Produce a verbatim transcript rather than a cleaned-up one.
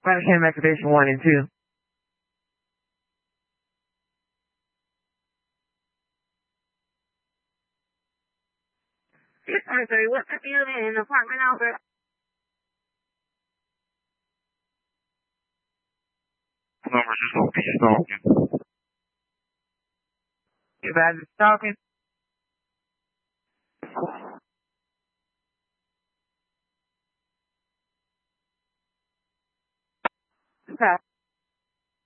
Five Cam activation one and two. six one three, what's the building? Apartment over. Number just open, just talking. You guys are talking? Okay.